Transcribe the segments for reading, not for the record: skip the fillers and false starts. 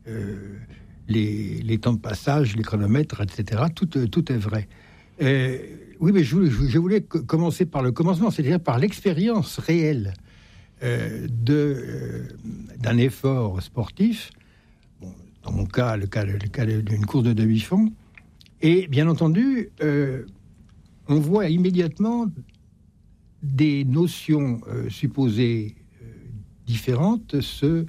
les temps de passage, les chronomètres, etc. Tout est vrai. Oui, mais je voulais commencer par le commencement, c'est-à-dire par l'expérience réelle d'un effort sportif. Bon, dans mon cas, le cas d'une course de demi-fond. Et bien entendu, on voit immédiatement des notions supposées différentes se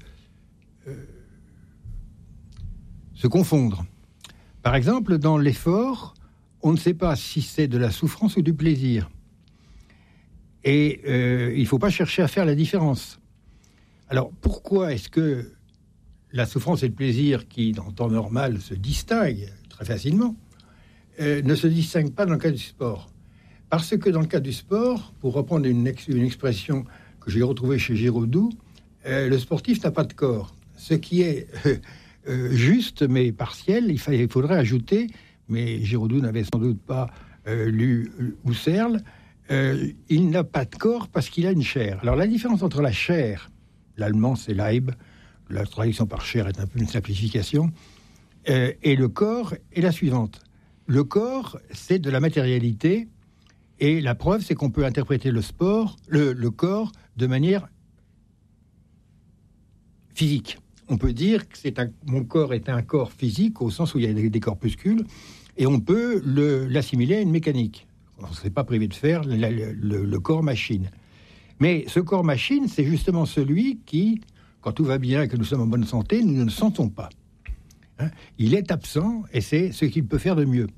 confondre. Par exemple, dans l'effort, on ne sait pas si c'est de la souffrance ou du plaisir. Et il ne faut pas chercher à faire la différence. Alors, pourquoi est-ce que la souffrance et le plaisir, qui, dans le temps normal, se distinguent très facilement, ne se distinguent pas dans le cas du sport? Parce que dans le cas du sport, pour reprendre une expression que j'ai retrouvée chez Giraudoux, le sportif n'a pas de corps. Ce qui est juste, mais partiel, il faudrait ajouter, mais Giraudoux n'avait sans doute pas lu Husserl, il n'a pas de corps parce qu'il a une chair. Alors la différence entre la chair, l'allemand c'est Leib, la traduction par chair est un peu une simplification, et le corps est la suivante. Le corps, c'est de la matérialité, et la preuve, c'est qu'on peut interpréter le corps de manière physique. On peut dire que mon corps est un corps physique, au sens où il y a des corpuscules, et on peut l'assimiler à une mécanique. On ne s'est pas privé de faire le corps machine. Mais ce corps machine, c'est justement celui qui, quand tout va bien et que nous sommes en bonne santé, nous ne le sentons pas. Il est absent, et c'est ce qu'il peut faire de mieux.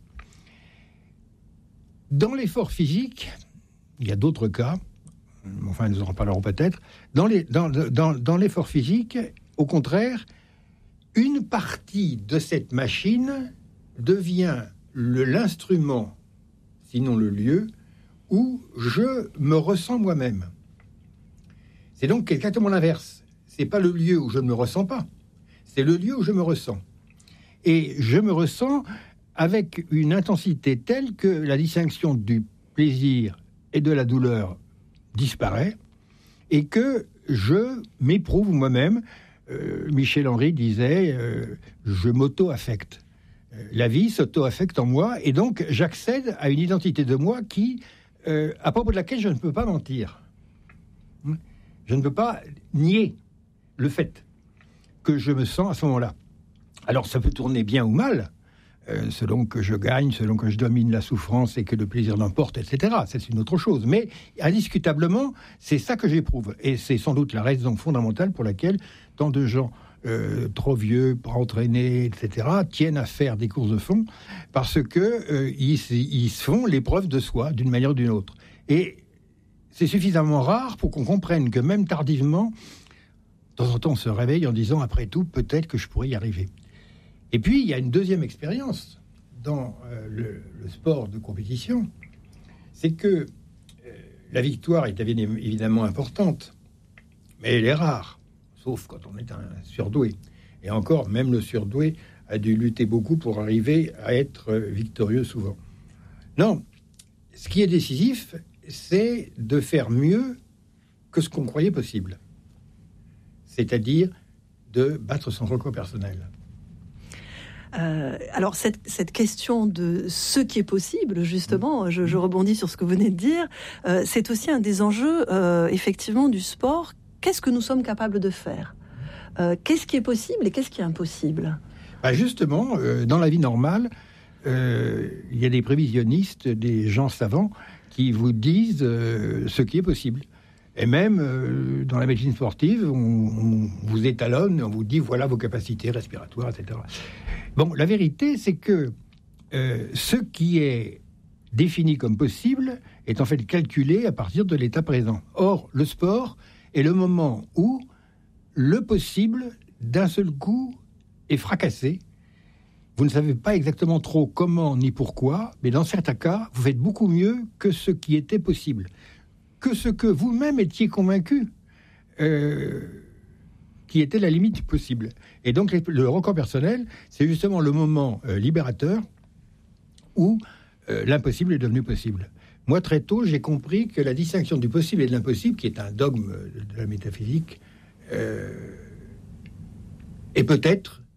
Dans l'effort physique, il y a d'autres cas, enfin nous en reparlerons peut-être, dans l'effort physique, au contraire, une partie de cette machine devient l'instrument, sinon le lieu, où je me ressens moi-même. C'est donc exactement l'inverse. C'est pas le lieu où je ne me ressens pas, c'est le lieu où je me ressens. Et je me ressens avec une intensité telle que la distinction du plaisir et de la douleur disparaît et que je m'éprouve moi-même. Michel Henry disait je m'auto-affecte. La vie s'auto-affecte en moi et donc j'accède à une identité de moi qui, à propos de laquelle je ne peux pas mentir. Je ne peux pas nier le fait que je me sens à ce moment-là. Alors ça peut tourner bien ou mal, selon que je gagne, selon que je domine la souffrance et que le plaisir l'emporte, etc. C'est une autre chose. Mais indiscutablement, c'est ça que j'éprouve. Et c'est sans doute la raison fondamentale pour laquelle tant de gens trop vieux, pas entraînés, etc., tiennent à faire des courses de fond, parce que ils se font l'épreuve de soi, d'une manière ou d'une autre. Et c'est suffisamment rare pour qu'on comprenne que même tardivement, de temps en temps, on se réveille en disant, après tout, peut-être que je pourrais y arriver. Et puis, il y a une deuxième expérience dans le sport de compétition, c'est que la victoire est évidemment importante, mais elle est rare, sauf quand on est un surdoué. Et encore, même le surdoué a dû lutter beaucoup pour arriver à être victorieux souvent. Non, ce qui est décisif, c'est de faire mieux que ce qu'on croyait possible, c'est-à-dire de battre son record personnel. Alors cette question de ce qui est possible, justement, je rebondis sur ce que vous venez de dire, c'est aussi un des enjeux, effectivement, du sport. Qu'est-ce que nous sommes capables de faire ? Qu'est-ce qui est possible et qu'est-ce qui est impossible ? Justement, dans la vie normale, il y a des prévisionnistes, des gens savants qui vous disent ce qui est possible. Et même dans la médecine sportive, on vous étalonne, on vous dit voilà vos capacités respiratoires, etc. Bon, la vérité, c'est que ce qui est défini comme possible est en fait calculé à partir de l'état présent. Or, le sport est le moment où le possible, d'un seul coup, est fracassé. Vous ne savez pas exactement trop comment ni pourquoi, mais dans certains cas, vous faites beaucoup mieux que ce qui était possible, que ce que vous-même étiez convaincu qui était la limite du possible. Et donc, le record personnel, c'est justement le moment libérateur où l'impossible est devenu possible. Moi, très tôt, j'ai compris que la distinction du possible et de l'impossible, qui est un dogme de la métaphysique, est peut-être